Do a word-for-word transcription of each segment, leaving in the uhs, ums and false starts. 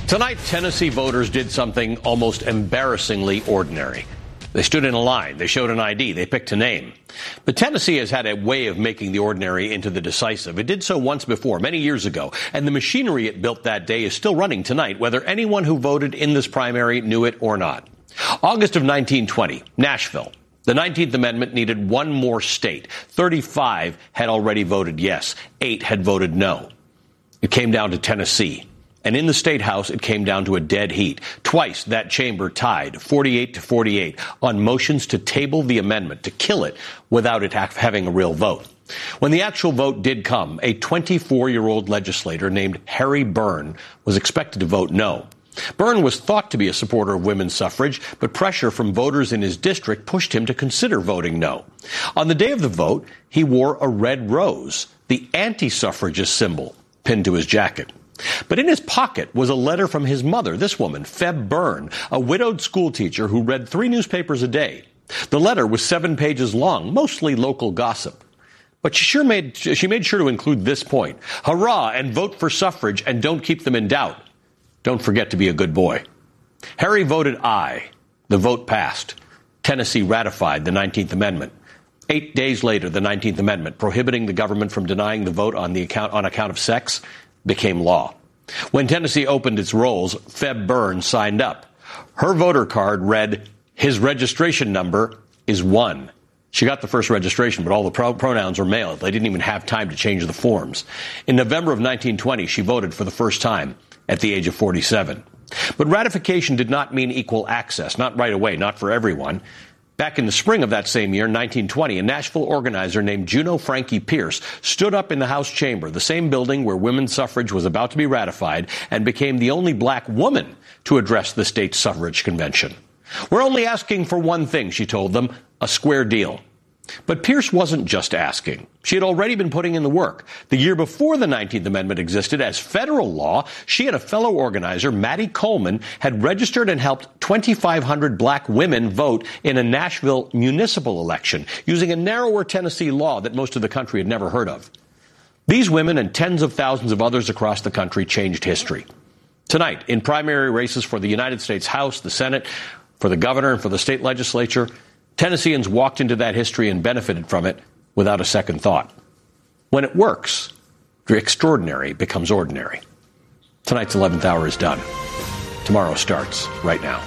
Tonight, Tennessee voters did something almost embarrassingly ordinary. They stood in a line. They showed an I D. They picked a name. But Tennessee has had a way of making the ordinary into the decisive. It did so once before, many years ago. And the machinery it built that day is still running tonight, whether anyone who voted in this primary knew it or not. August of nineteen twenty, Nashville. The nineteenth Amendment needed one more state. thirty-five had already voted yes. Eight had voted no. It came down to Tennessee. And in the State House, it came down to a dead heat. Twice that chamber tied, forty-eight to forty-eight, on motions to table the amendment, to kill it, without it having a real vote. When the actual vote did come, a twenty-four-year-old legislator named Harry Byrne was expected to vote no. Byrne was thought to be a supporter of women's suffrage, but pressure from voters in his district pushed him to consider voting no. On the day of the vote, he wore a red rose, the anti-suffragist symbol, pinned to his jacket. But in his pocket was a letter from his mother, this woman, Feb Byrne, a widowed schoolteacher who read three newspapers a day. The letter was seven pages long, mostly local gossip. But she sure made, she made sure to include this point. Hurrah, and vote for suffrage, and don't keep them in doubt. Don't forget to be a good boy. Harry voted aye. The vote passed. Tennessee ratified the nineteenth Amendment. Eight days later, the nineteenth Amendment, prohibiting the government from denying the vote on the account, on account of sex, became law. When Tennessee opened its rolls, Feb Byrne signed up. Her voter card read, his registration number is one. She got the first registration, but all the pro- pronouns were male. They didn't even have time to change the forms. In November of nineteen twenty, she voted for the first time at the age of forty-seven. But ratification did not mean equal access, not right away, not for everyone. Back in the spring of that same year, nineteen twenty, a Nashville organizer named Juno Frankie Pierce stood up in the House chamber, the same building where women's suffrage was about to be ratified, and became the only black woman to address the state's suffrage convention. We're only asking for one thing, she told them, a square deal. But Pierce wasn't just asking. She had already been putting in the work. The year before the nineteenth Amendment existed as federal law, she and a fellow organizer, Mattie Coleman, had registered and helped twenty-five hundred black women vote in a Nashville municipal election using a narrower Tennessee law that most of the country had never heard of. These women and tens of thousands of others across the country changed history. Tonight, in primary races for the United States House, the Senate, for the governor, and for the state legislature, Tennesseans walked into that history and benefited from it without a second thought. When it works, the extraordinary becomes ordinary. Tonight's eleventh hour is done. Tomorrow starts right now.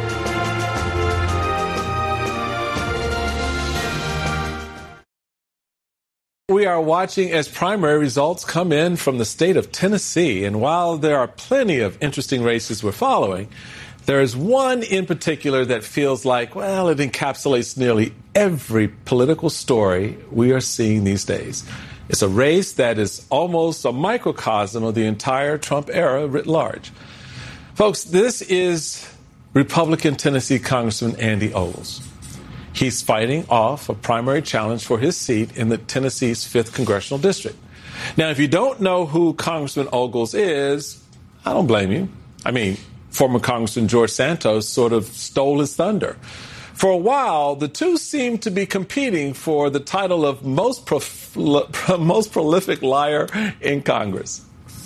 We are watching as primary results come in from the state of Tennessee. And while there are plenty of interesting races we're following, there is one in particular that feels like, well, it encapsulates nearly every political story we are seeing these days. It's a race that is almost a microcosm of the entire Trump era writ large. Folks, this is Republican Tennessee Congressman Andy Ogles. He's fighting off a primary challenge for his seat in the Tennessee's fifth Congressional District. Now, if you don't know who Congressman Ogles is, I don't blame you. I mean, former Congressman George Santos sort of stole his thunder. For a while, the two seemed to be competing for the title of most, prof- most prolific liar in Congress.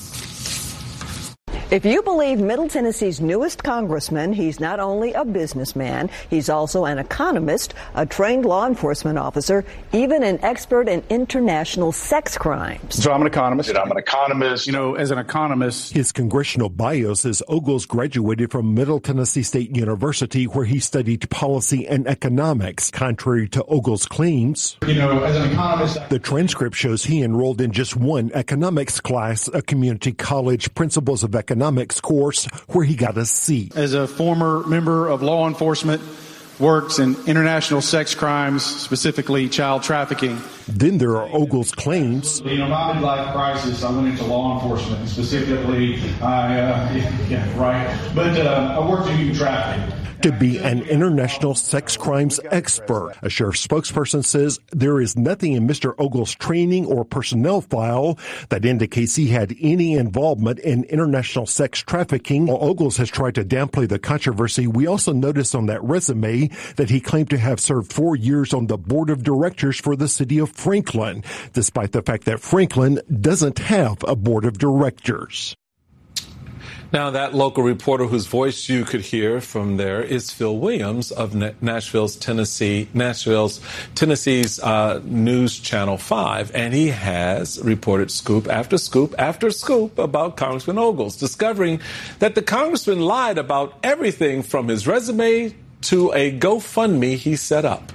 If you believe Middle Tennessee's newest congressman, he's not only a businessman, he's also an economist, a trained law enforcement officer, even an expert in international sex crimes. So I'm an economist. I'm an economist. You know, as an economist. His congressional bio says Ogles graduated from Middle Tennessee State University, where he studied policy and economics. Contrary to Ogles' claims, you know, as an economist, the transcript shows he enrolled in just one economics class, a community college principles of economics economics course, where he got a C. As a former member of law enforcement, works in international sex crimes, specifically child trafficking. Then there are Ogles' claims. You know, my midlife crisis, I went into law enforcement. Specifically, I, uh, yeah, right. But uh, I worked in human trafficking. To be an international sex crimes expert. A sheriff spokesperson says there is nothing in Mister Ogles' training or personnel file that indicates he had any involvement in international sex trafficking. While Ogles has tried to downplay the controversy, we also noticed on that resume that he claimed to have served four years on the board of directors for the city of Franklin, despite the fact that Franklin doesn't have a board of directors. Now, that local reporter whose voice you could hear from there is Phil Williams of Nashville's Tennessee, Nashville's Tennessee's uh, News Channel five, and he has reported scoop after scoop after scoop about Congressman Ogles, discovering that the congressman lied about everything from his resume to a GoFundMe he set up.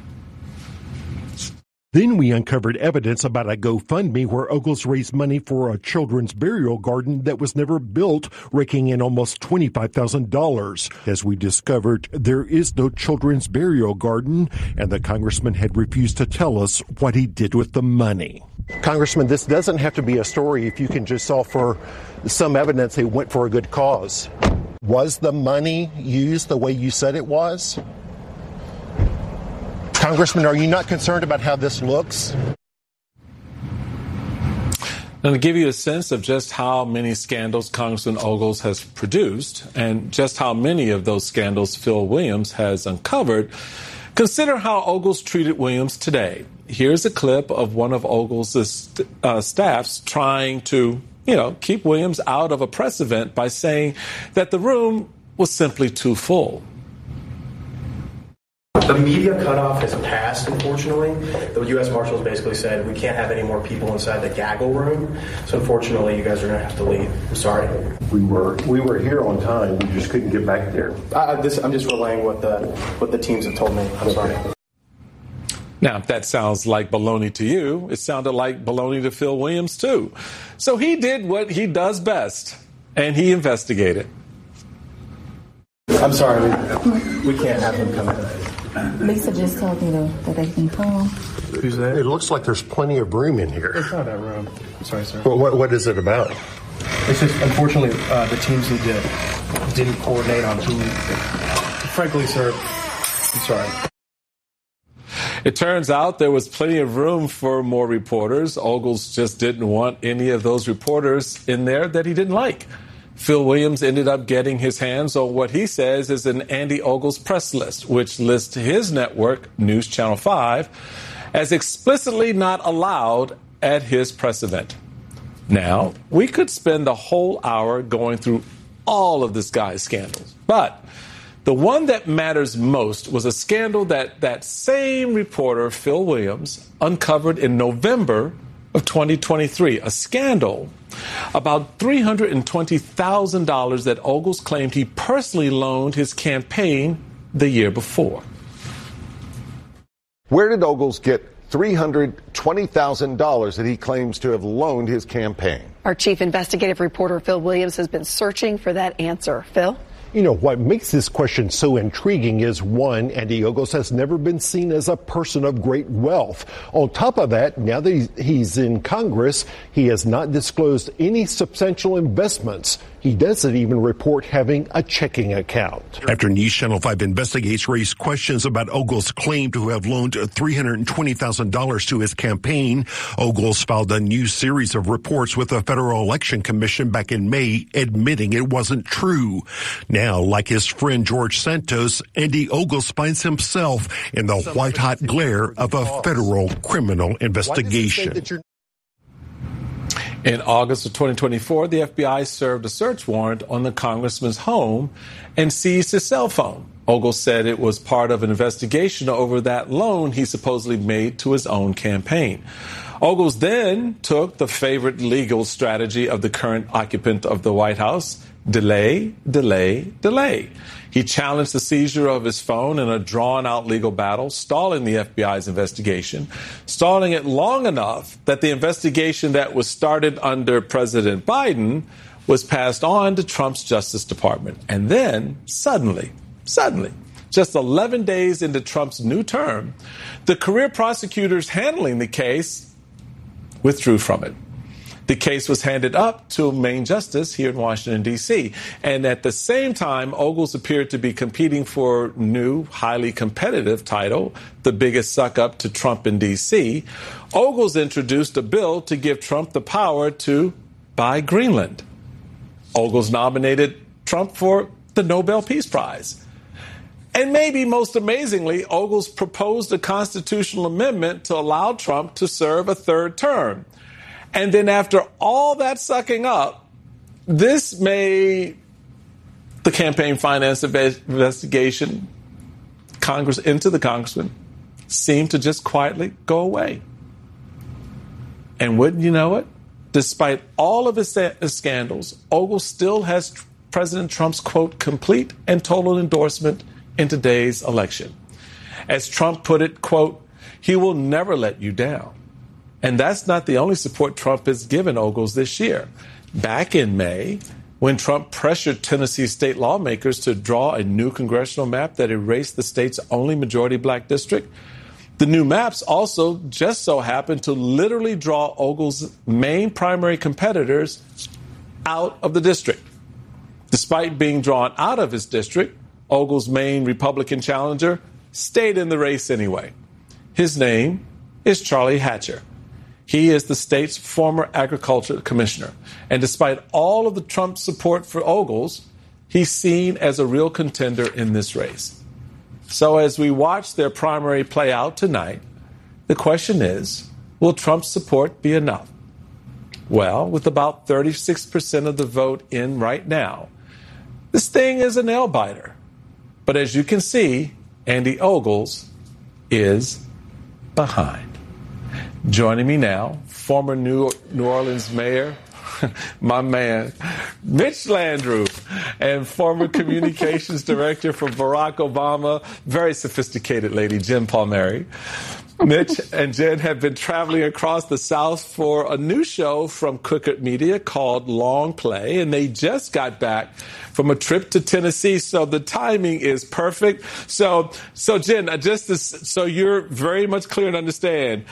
Then we uncovered evidence about a GoFundMe where Ogles raised money for a children's burial garden that was never built, raking in almost twenty-five thousand dollars. As we discovered, there is no children's burial garden, and the congressman had refused to tell us what he did with the money. Congressman, this doesn't have to be a story if you can just offer some evidence it went for a good cause. Was the money used the way you said it was? Congressman, are you not concerned about how this looks? Now, to give you a sense of just how many scandals Congressman Ogles has produced and just how many of those scandals Phil Williams has uncovered, consider how Ogles treated Williams today. Here's a clip of one of Ogles' uh, staffs trying to, you know, keep Williams out of a press event by saying that the room was simply too full. The media cutoff has passed, unfortunately. The U S Marshals basically said we can't have any more people inside the gaggle room. So unfortunately, you guys are going to have to leave. I'm sorry. We were we were here on time. We just couldn't get back there. I, this, I'm just relaying what the what the teams have told me. I'm sorry. Now, if that sounds like baloney to you, it sounded like baloney to Phil Williams, too. So he did what he does best, and he investigated. I'm sorry. We, we can't have them come in. Lisa just told me though that they can come. Who's that? It looks like there's plenty of room in here. It's not that room. I'm sorry, sir. Well, what, what is it about? It's just, unfortunately, uh, the teams need to, didn't coordinate on who. Frankly, sir, I'm sorry. It turns out there was plenty of room for more reporters. Ogles just didn't want any of those reporters in there that he didn't like. Phil Williams ended up getting his hands on what he says is an Andy Ogles press list, which lists his network, News Channel five, as explicitly not allowed at his press event. Now, we could spend the whole hour going through all of this guy's scandals, but the one that matters most was a scandal that that same reporter, Phil Williams, uncovered in November of twenty twenty-three, a scandal about three hundred twenty thousand dollars that Ogles claimed he personally loaned his campaign the year before. Where did Ogles get three hundred twenty thousand dollars that he claims to have loaned his campaign? Our chief investigative reporter, Phil Williams, has been searching for that answer. Phil? You know, what makes this question so intriguing is, one, Andy Ogles has never been seen as a person of great wealth. On top of that, now that he's in Congress, he has not disclosed any substantial investments. He doesn't even report having a checking account. After News Channel five Investigates raised questions about Ogles' claim to have loaned three hundred twenty thousand dollars to his campaign, Ogles filed a new series of reports with the Federal Election Commission back in May, admitting it wasn't true. Now, like his friend George Santos, Andy Ogles finds himself in the white-hot glare of a federal criminal investigation. In August of twenty twenty-four, the F B I served a search warrant on the congressman's home and seized his cell phone. Ogles said it was part of an investigation over that loan he supposedly made to his own campaign. Ogles then took the favorite legal strategy of the current occupant of the White House: delay, delay, delay. He challenged the seizure of his phone in a drawn-out legal battle, stalling the F B I's investigation, stalling it long enough that the investigation that was started under President Biden was passed on to Trump's Justice Department. And then, suddenly, suddenly, just eleven days into Trump's new term, the career prosecutors handling the case withdrew from it. The case was handed up to a Main Justice here in Washington, D C And at the same time, Ogles appeared to be competing for a new, highly competitive title, the biggest suck-up to Trump in D C Ogles introduced a bill to give Trump the power to buy Greenland. Ogles nominated Trump for the Nobel Peace Prize. And maybe most amazingly, Ogles proposed a constitutional amendment to allow Trump to serve a third term. And then after all that sucking up, this may campaign finance investigation Congress into the congressman seemed to just quietly go away. And wouldn't you know it, despite all of his scandals, Ogles still has President Trump's, quote, complete and total endorsement in today's election. As Trump put it, quote, he will never let you down. And that's not the only support Trump has given Ogles this year. Back in May, when Trump pressured Tennessee state lawmakers to draw a new congressional map that erased the state's only majority black district, the new maps also just so happened to literally draw Ogles' main primary competitors out of the district. Despite being drawn out of his district, Ogles' main Republican challenger stayed in the race anyway. His name is Charlie Hatcher. He is the state's former agriculture commissioner. And despite all of the Trump support for Ogles, he's seen as a real contender in this race. So as we watch their primary play out tonight, the question is, will Trump's support be enough? Well, with about thirty-six percent of the vote in right now, this thing is a nail biter. But as you can see, Andy Ogles is behind. Joining me now, former New New Orleans mayor, my man, Mitch Landrieu, and former communications director for Barack Obama, very sophisticated lady, Jen Palmieri. Mitch and Jen have been traveling across the South for a new show from Crooked Media called Long Play, and they just got back from a trip to Tennessee, so the timing is perfect. So, so Jen, just to, so you're very much clear and understand,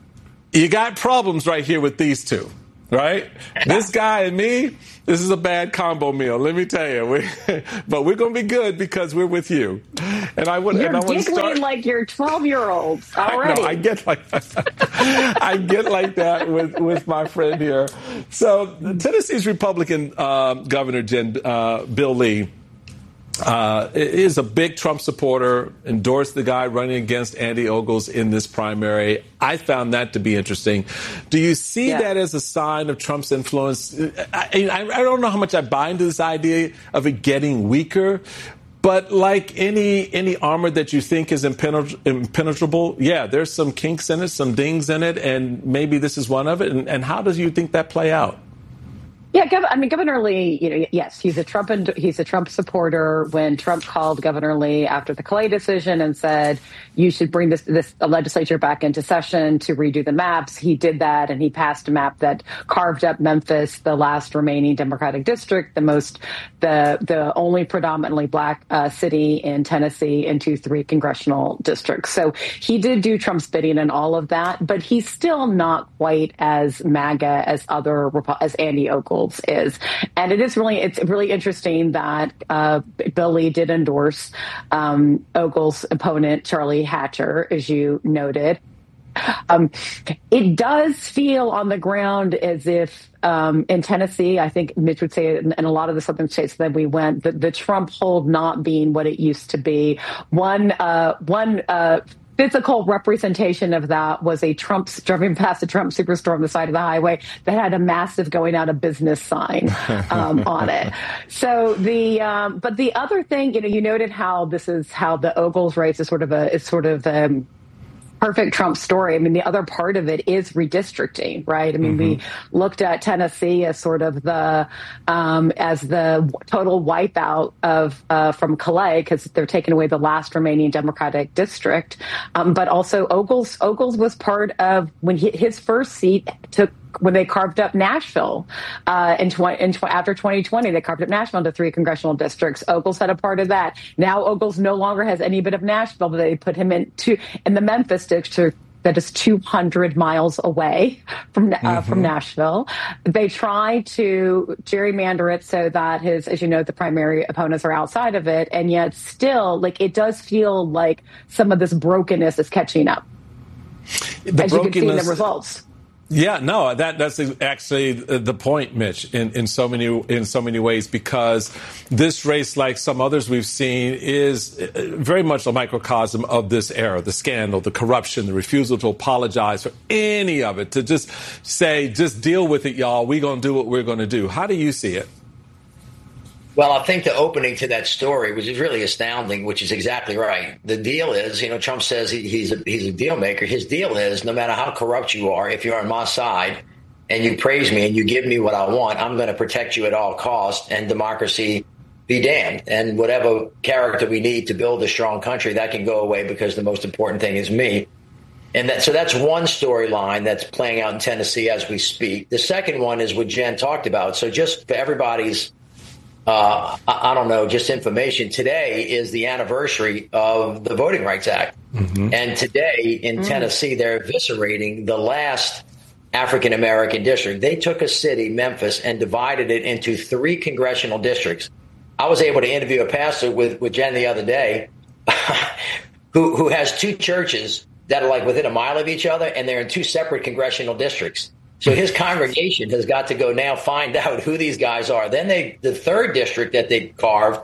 you got problems right here with these two, right? This guy and me, this is a bad combo meal, let me tell you. We, but we're going to be good because we're with you. And I would. You're and I giggling start, like you're twelve-year-olds already. I, know, I get like that. I get like that with, with my friend here. So Tennessee's Republican uh, Governor Jen, uh, Bill Lee uh, is a big Trump supporter, endorsed the guy running against Andy Ogles in this primary. I found that to be interesting. Do you see yeah. that as a sign of Trump's influence? I, I, I don't know how much I buy into this idea of it getting weaker. But like any any armor that you think is impenetrable, impenetrable, yeah, there's some kinks in it, some dings in it, and maybe this is one of it. And, and how does you think that play out? Yeah, I mean, Governor Lee, you know, yes, he's a Trump he's a Trump supporter. When Trump called Governor Lee after the Clay decision and said you should bring this this legislature back into session to redo the maps, he did that, and he passed a map that carved up Memphis, the last remaining Democratic district, the most the the only predominantly black uh, city in Tennessee, into three congressional districts. So he did do Trump's bidding and all of that, but he's still not quite as MAGA as other as Andy Ogles is. And it is really, it's really interesting that uh, Bill Lee did endorse um, Ogles' opponent, Charlie Hatcher, as you noted. Um, it does feel on the ground as if um, in Tennessee, I think Mitch would say, in, in a lot of the southern states that we went, the, the Trump hold not being what it used to be. One, uh, one, uh, physical representation of that was a Trump driving past a Trump superstore on the side of the highway that had a massive going out of business sign um, on it. So the, um, but the other thing, you know, you noted how this is how the Ogles race is sort of a, is sort of, um, perfect Trump story. I mean, the other part of it is redistricting, right? I mean, mm-hmm. we looked at Tennessee as sort of the, um, as the total wipeout of, uh, from Clay, because they're taking away the last remaining Democratic district. Um, but also Ogles, Ogles was part of when he, his first seat took, when they carved up Nashville uh, in, tw- in tw- after twenty twenty, they carved up Nashville into three congressional districts. Ogles had a part of that. Now Ogles no longer has any bit of Nashville, but they put him in, to, in the Memphis district that is two hundred miles away from uh, mm-hmm. from Nashville. They try to gerrymander it so that his, as you know, the primary opponents are outside of it, and yet still, like, it does feel like some of this brokenness is catching up, the as you can see in the results. Yeah, no, that that's actually the point, Mitch, in, in so many in so many ways, because this race, like some others we've seen, is very much a microcosm of this era, the scandal, the corruption, the refusal to apologize for any of it, to just say, just deal with it, y'all. We're going to do what we're going to do. How do you see it? Well, I think the opening to that story, which is really astounding, which is exactly right. The deal is, you know, Trump says he, he's a he's a deal maker. His deal is, no matter how corrupt you are, if you're on my side and you praise me and you give me what I want, I'm going to protect you at all costs, and democracy be damned. And whatever character we need to build a strong country, that can go away because the most important thing is me. And that, so that's one storyline that's playing out in Tennessee as we speak. The second one is what Jen talked about. So just for everybody's Uh, I, I don't know, just information. Today is the anniversary of the Voting Rights Act. Mm-hmm. And today in mm. Tennessee, they're eviscerating the last African-American district. They took a city, Memphis, and divided it into three congressional districts. I was able to interview a pastor with, with Jen the other day who, who has two churches that are like within a mile of each other, and they're in two separate congressional districts. So his congregation has got to go now find out who these guys are. Then they, the third district that they carved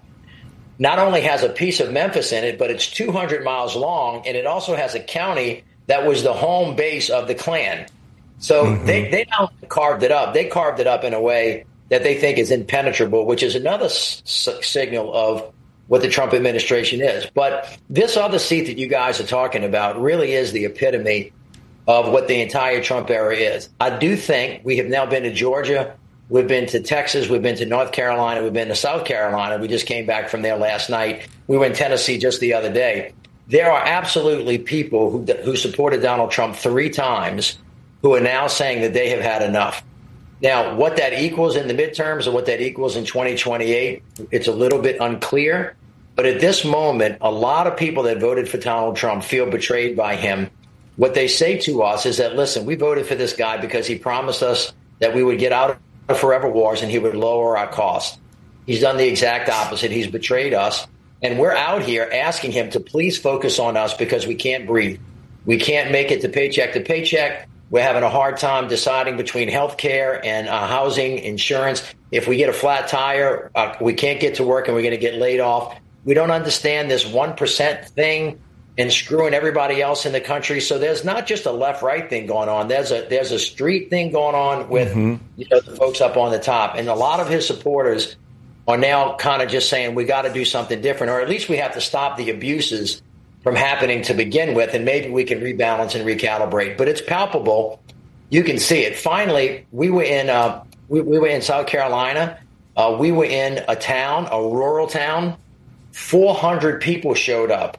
not only has a piece of Memphis in it, but it's two hundred miles long, and it also has a county that was the home base of the Klan. So mm-hmm. they, they now carved it up. They carved it up in a way that they think is impenetrable, which is another s- signal of what the Trump administration is. But this other seat that you guys are talking about really is the epitome of what the entire Trump era is. I do think we have now been to Georgia, we've been to Texas, we've been to North Carolina, we've been to South Carolina. We just came back from there last night. We were in Tennessee just the other day. There are absolutely people who who supported Donald Trump three times who are now saying that they have had enough. Now, what that equals in the midterms or what that equals in twenty twenty-eight, it's a little bit unclear. But at this moment, a lot of people that voted for Donald Trump feel betrayed by him. What they say to us is that, listen, we voted for this guy because he promised us that we would get out of forever wars and he would lower our costs. He's done the exact opposite. He's betrayed us. And we're out here asking him to please focus on us because we can't breathe. We can't make it to paycheck to paycheck. We're having a hard time deciding between health care and uh, housing, insurance. If we get a flat tire, uh, we can't get to work and we're going to get laid off. We don't understand this one percent thing and screwing everybody else in the country. So there's not just a left-right thing going on. There's a there's a street thing going on with mm-hmm. you know the folks up on the top. And a lot of his supporters are now kind of just saying we got to do something different, or at least we have to stop the abuses from happening to begin with, and maybe we can rebalance and recalibrate. But it's palpable. You can see it. Finally, we were in uh, we, we were in South Carolina. Uh, we were in a town, a rural town. four hundred people showed up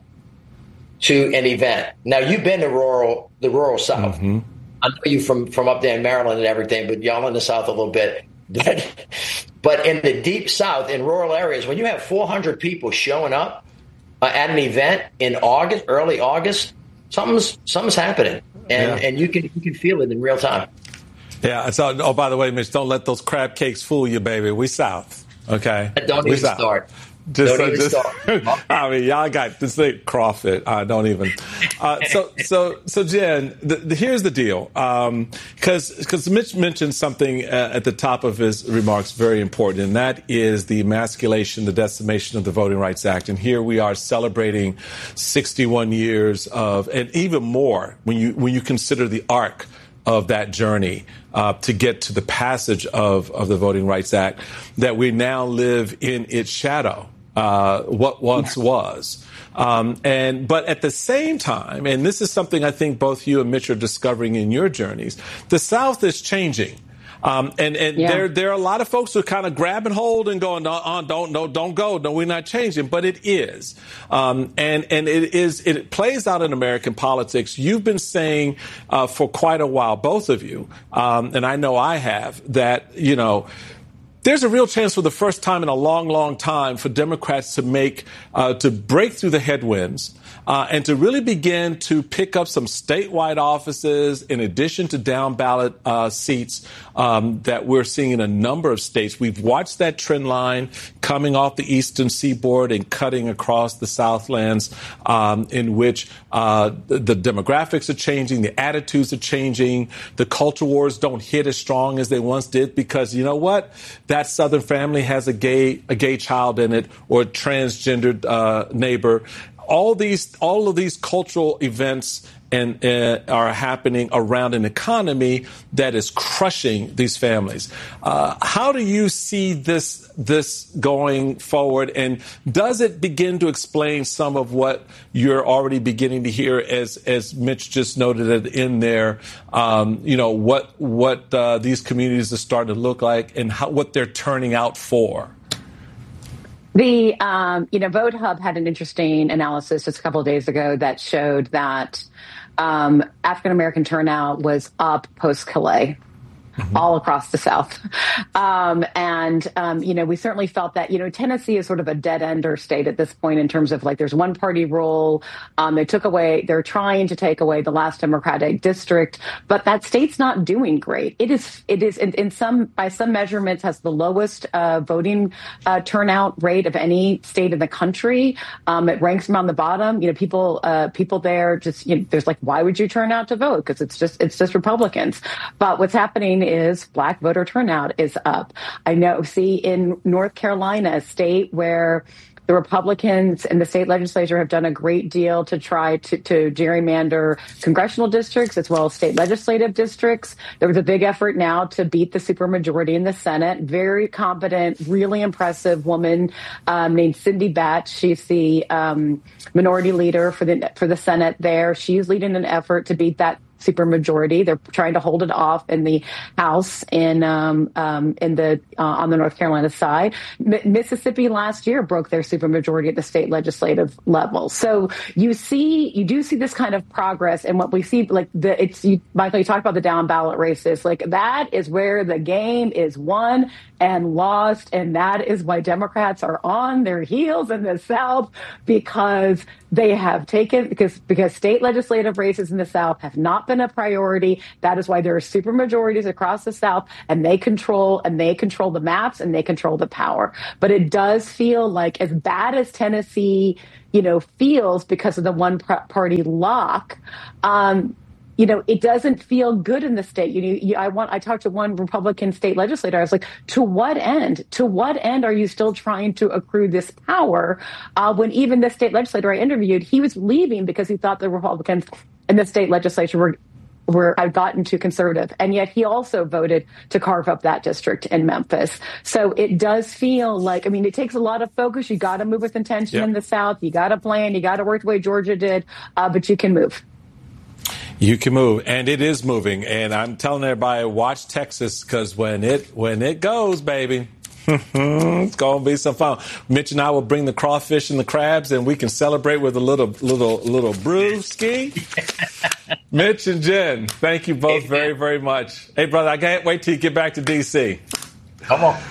to an event. Now, you've been to rural, the rural South. Mm-hmm. I know you from, from up there in Maryland and everything, but y'all in the South a little bit. But, but in the deep South, in rural areas, when you have four hundred people showing up uh, at an event in August, early August, something's something's happening, and yeah. and you can you can feel it in real time. Yeah. So, oh, by the way, Mitch, don't let those crab cakes fool you, baby. We South, okay? Don't we even South. start. Just, don't even just, start. I mean, y'all got this thing Crawford. Uh, don't even. Uh, so, so, so, Jen, the, the, here's the deal. Because, um, because Mitch mentioned something uh, at the top of his remarks, very important, and that is the emasculation, the decimation of the Voting Rights Act. And here we are celebrating sixty-one years of, and even more when you when you consider the arc of that journey uh, to get to the passage of, of the Voting Rights Act, that we now live in its shadow. Uh, what once was. Um, and but at the same time, and this is something I think both you and Mitch are discovering in your journeys, the South is changing. Um, and and yeah. there there are a lot of folks who are kind of grabbing hold and going, no, uh, don't, no, don't go. No, we're not changing. But it is. Um, and, and it is, it plays out in American politics. You've been saying uh, for quite a while, both of you, um, and I know I have, that, you know, there's a real chance for the first time in a long, long time for Democrats to make, uh, to break through the headwinds uh, and to really begin to pick up some statewide offices in addition to down ballot uh, seats um, that we're seeing in a number of states. We've watched that trend line coming off the eastern seaboard and cutting across the Southlands, um, in which uh, the, the demographics are changing, the attitudes are changing, the culture wars don't hit as strong as they once did because, you know what? That Southern family has a gay a gay child in it or a transgendered uh, neighbor. All these all of these cultural events and uh, are happening around an economy that is crushing these families. Uh, how do you see this this going forward, and does it begin to explain some of what you're already beginning to hear, as as Mitch just noted it in there? Um, you know what what uh, these communities are starting to look like, and how, what they're turning out for. The, um, you know, Vote Hub had an interesting analysis just a couple of days ago that showed that um, African-American turnout was up post-Calais. Mm-hmm. All across the South. Um, and, um, you know, we certainly felt that, you know, Tennessee is sort of a dead ender state at this point in terms of like there's one party rule. Um, they took away, they're trying to take away the last Democratic district, but that state's not doing great. It is, it is in, in some, by some measurements has the lowest uh, voting uh, turnout rate of any state in the country. Um, it ranks around the bottom. You know, people, uh, people there just, you know, there's like, why would you turn out to vote? Because it's just, it's just Republicans. But what's happening is black voter turnout is up. I know, see, in North Carolina, a state where the Republicans in the state legislature have done a great deal to try to, to gerrymander congressional districts as well as state legislative districts. There was a big effort now to beat the supermajority in the Senate. Very competent, really impressive woman um, named Cindy Batch. She's the um, minority leader for the for the Senate there. She's leading an effort to beat that supermajority. They're trying to hold it off in the House in um, um, in the uh, on the North Carolina side. M- Mississippi last year broke their supermajority at the state legislative level. So you see, you do see this kind of progress, and what we see, like the it's you, Michael, you talked about the down ballot races, like that is where the game is won and lost, and that is why Democrats are on their heels in the South, because they have taken because because state legislative races in the South have not been a priority. That is why there are supermajorities across the South, and they control and they control the maps and they control the power. But it does feel like, as bad as Tennessee, you know, feels because of the one party lock, um, you know, it doesn't feel good in the state. You know, you, I want. I talked to one Republican state legislator. I was like, to what end? To what end are you still trying to accrue this power? Uh, when even the state legislator I interviewed, he was leaving because he thought the Republicans in the state legislature were were had gotten too conservative, and yet he also voted to carve up that district in Memphis. So it does feel like, I mean, it takes a lot of focus. You got to move with intention. Yep. In the South. You got to plan. You got to work the way Georgia did, uh, but you can move. You can move, and it is moving. And I'm telling everybody, watch Texas, because when it when it goes, baby, it's gonna be some fun. Mitch and I will bring the crawfish and the crabs, and we can celebrate with a little little little brewski. Mitch and Jen, thank you both very very much. Hey, brother, I can't wait till you get back to D C. Come on.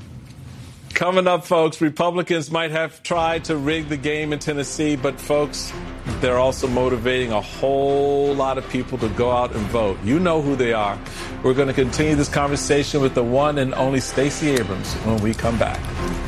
Coming up, folks, Republicans might have tried to rig the game in Tennessee, but, folks, they're also motivating a whole lot of people to go out and vote. You know who they are. We're going to continue this conversation with the one and only Stacey Abrams when we come back.